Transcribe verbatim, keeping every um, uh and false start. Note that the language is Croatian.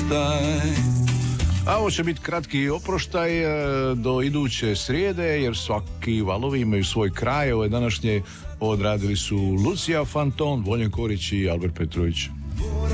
oprostaj. A ovo će biti kratki oproštaj do iduće srijede, jer svaki valovi imaju svoj kraj. Ove današnje odradili su Lucija Fanton, Voljen Korić i Albert Petrović.